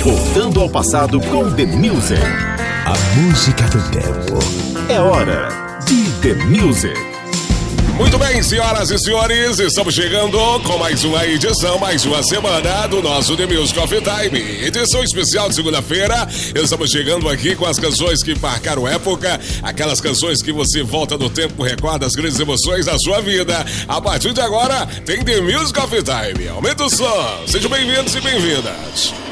Voltando ao passado com The Music. A música do tempo. É hora de The Music. Muito bem, senhoras e senhores, estamos chegando com mais uma edição, mais uma semana do nosso The Music Coffee Time. Edição especial de segunda-feira. Estamos chegando aqui com as canções que marcaram época, aquelas canções que você volta no tempo, recorda as grandes emoções da sua vida. A partir de agora, tem The Music Coffee Time. Aumenta o som. Sejam bem-vindos e bem-vindas.